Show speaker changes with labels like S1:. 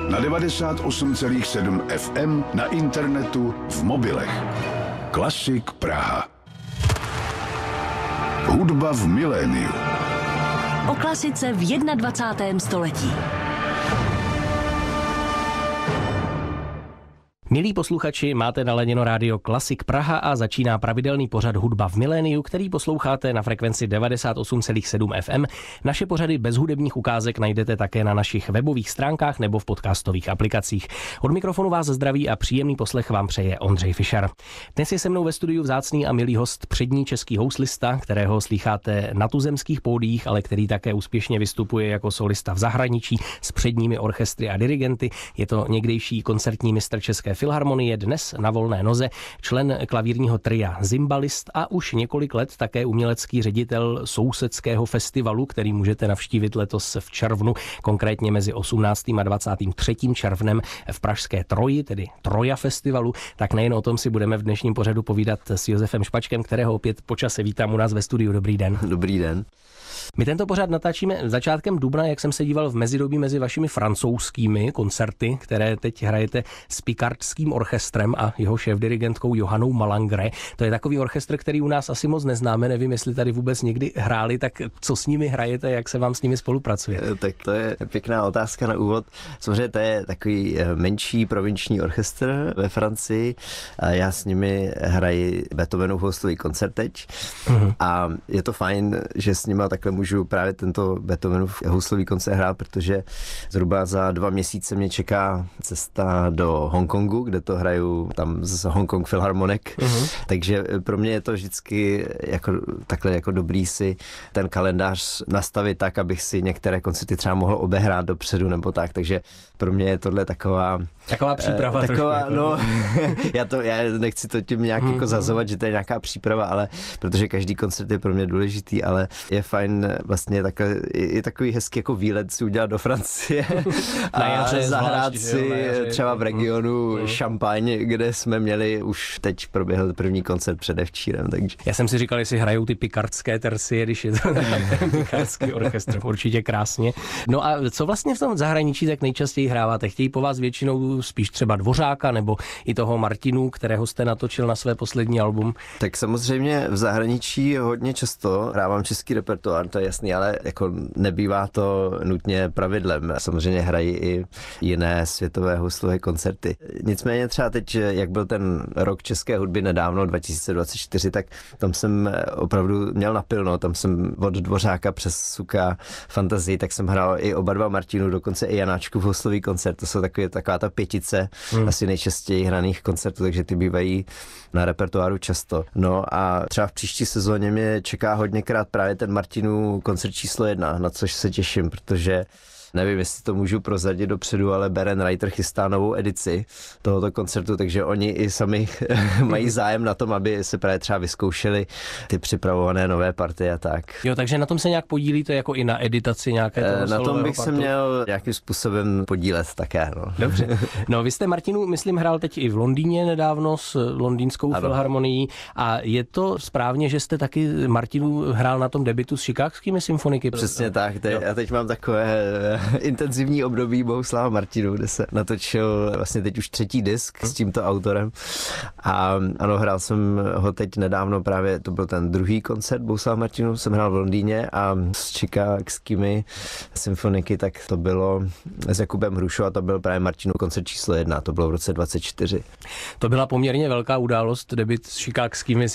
S1: na 98,7 FM, na internetu, v mobilech. Klasik Praha. Hudba v miléniu.
S2: O klasice v 21. století.
S3: Milí posluchači, máte naladěno rádio Klasik Praha a začíná pravidelný pořad Hudba v miléniu, který posloucháte na frekvenci 98,7 FM. Naše pořady bez hudebních ukázek najdete také na našich webových stránkách nebo v podcastových aplikacích. Od mikrofonu vás zdraví a příjemný poslech vám přeje Ondřej Fischer. Dnes je se mnou ve studiu vzácný a milý host, přední český houslista, kterého slýcháte na tuzemských pódiích, ale který také úspěšně vystupuje jako solista v zahraničí s předními orchestry a dirigenty. Je to někdejší koncertní mistr České filharmonie, dnes na volné noze, člen klavírního tria Zimbalist a už několik let také umělecký ředitel Sousedského festivalu, který můžete navštívit letos v červnu, konkrétně mezi 18. a 23. červnem v pražské Troji, tedy Troja festivalu. Tak nejen o tom si budeme v dnešním pořadu povídat s Josefem Špačkem, kterého opět po čase vítám u nás ve studiu. Dobrý den.
S4: Dobrý den.
S3: My tento pořad natáčíme začátkem dubna, jak jsem se díval v mezidobí mezi vašimi francouzskými koncerty, které teď hrajete s Picardským orchestrem a jeho šéfdirigentkou Johannou Malangre. To je takový orchestr, který u nás asi moc neznáme, nevím, jestli tady vůbec někdy hráli, tak co s nimi hrajete, jak se vám s nimi spolupracuje?
S4: Tak to je pěkná otázka na úvod. Samozřejmě to je takový menší provinční orchestr ve Francii a já s nimi hraji Beethovenův houslový koncert teď a je to fajn, že s nima takhle můžu právě tento Beethovenův houslový koncert hrát, protože zhruba za 2 měsíce mě čeká cesta do Hongkongu, kde to hraju tam z Hongkong Philharmonic. Takže pro mě je to vždycky takhle jako dobrý si ten kalendář nastavit tak, abych si některé koncerty třeba mohl obehrát dopředu nebo tak. Takže pro mě je tohle taková
S3: příprava.
S4: Já nechci to tím nějak jako zazovat, že to je nějaká příprava, ale protože každý koncert je pro mě důležitý, ale je fajn vlastně je takový hezký jako výlet si udělat do Francie a zahrát si třeba v regionu Champagne, kde jsme měli, už teď proběhl první koncert předevčírem. Takže.
S3: Já jsem si říkal, jestli hrajou ty picardské tercie, když je to ten picardský orchestr, určitě krásně. No a co vlastně v tom zahraničí tak nejčastěji hráváte? Chtějí po vás většinou spíš třeba Dvořáka nebo i toho Martinu, kterého jste natočil na své poslední album?
S4: Tak samozřejmě v zahraničí hodně často hrávám český repertoár, to je jasný, ale jako nebývá to nutně pravidlem. Samozřejmě hrají i jiné světové houslové koncerty. Nicméně třeba teď, jak byl ten rok české hudby nedávno, 2024, tak tam jsem opravdu měl napilno, tam jsem od Dvořáka přes Suka, Fantazii, tak jsem hrál i oba dva Martinů, dokonce i Janáčkův houslový koncert, to jsou taková ta 5 asi nejčastěji hraných koncertů, takže ty bývají na repertoáru často. No a třeba v příští sezóně mě čeká hodněkrát právě ten Martinův koncert číslo 1, na což se těším, protože nevím, jestli to můžu prozradit dopředu, ale Berenreiter chystá novou edici tohoto koncertu, takže oni i sami mají zájem na tom, aby se právě třeba vyzkoušeli ty připravované nové partie a tak.
S3: Jo, takže na tom se nějak podílíte jako i na editaci nějaké toho
S4: na tom bych
S3: partu?
S4: se měl nějakým způsobem podílet také. No.
S3: Dobře. No vy jste, Martinu, myslím, hrál teď i v Londýně nedávno s londýnskou filharmonií a je to správně, že jste taky, Martinu, hrál na tom debutu s chicagskými symfoniky?
S4: Přesně tak. Já teď mám takové intenzivní období Bohuslava Martinu, kde se natočil vlastně teď už 3. disk s tímto autorem a ano, hrál jsem ho teď nedávno, právě to byl ten 2. koncert Bohuslava Martinu, jsem hrál v Londýně a s chicagskými symfoniky, tak to bylo s Jakubem Hrušou a to byl právě Martinův koncert číslo 1, to bylo v roce 24.
S3: To byla poměrně velká událost, debut s chicagskými